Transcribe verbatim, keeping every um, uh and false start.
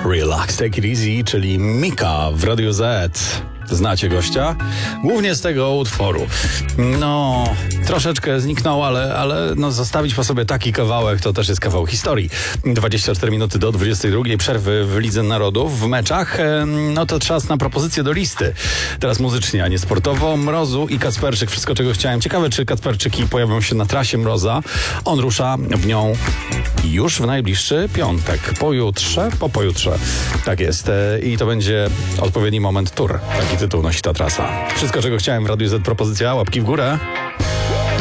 Relax, Take It Easy, czyli Mika w Radiu Z. Znacie gościa? Głównie z tego utworu. No, troszeczkę zniknął, ale, ale no, zostawić po sobie taki kawałek to też jest kawał historii. dwadzieścia cztery minuty do dwudziestej drugiej, przerwy w Lidze Narodów w meczach. No to czas na propozycję do listy. Teraz muzycznie, a nie sportowo. Mrozu i Kacperczyk. Wszystko, czego chciałem. Ciekawe, czy Kacperczyki pojawią się na trasie Mroza. On rusza w nią już w najbliższy piątek. Pojutrze, po pojutrze. Tak jest. I to będzie odpowiedni moment tour. Taki tytuł nosi ta trasa. Wszystko, czego chciałem w Radiu Z, propozycja. Łapki w górę.